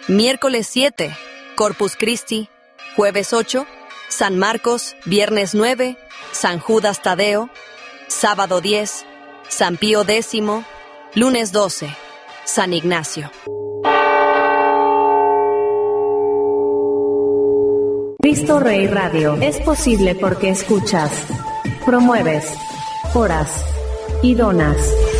Miércoles 7, Corpus Christi. Jueves 8, San Marcos. Viernes 9, San Judas Tadeo. Sábado 10, San Pío X. Lunes 12, San Ignacio. Cristo Rey Radio es posible porque escuchas, promueves, oras y donas.